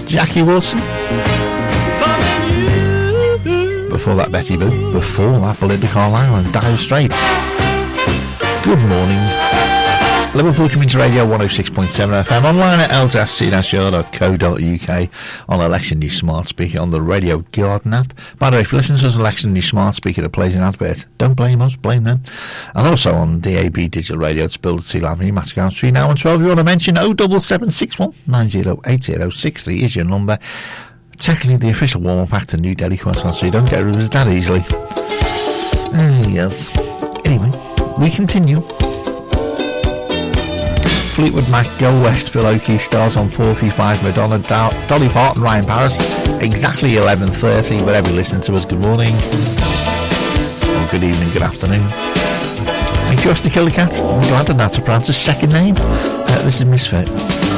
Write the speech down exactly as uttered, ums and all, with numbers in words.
Jackie Wilson. Before that, Betty Boo. Before that, Belinda Carlisle and Dire Straits. Good morning. Liverpool Community Radio one oh six point seven F M, online at l dash c dash o dot co dot u k, on Election News Smart Speaker, on the Radio Garden app. By the way, if you listen to us on Election News Smart Speaker that plays an advert, don't blame us, blame them. And also on D A B Digital Radio, it's Build at Seal Avenue, Mascot Street, now and twelve. You want to mention oh seven seven six one nine oh eight oh six three is your number. Technically the official warm-up act to New Delhi Croissant, so you don't get rid of us that easily. Uh, yes. Anyway, we continue. Fleetwood Mac, Go West, Phil Oakey, stars on forty-five, Madonna, Do- Dolly Parton, Ryan Paris, exactly eleven thirty, wherever you listen to us. Good morning, or good evening, good afternoon. And Just to Kill the Cat, I'm glad that that's a pronounce his second name. Uh, this is Misfit.